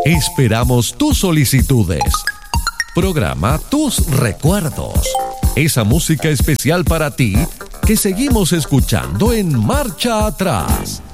Esperamos tus solicitudes. Programa tus recuerdos. Esa música especial para ti que seguimos escuchando en Marcha Atrás.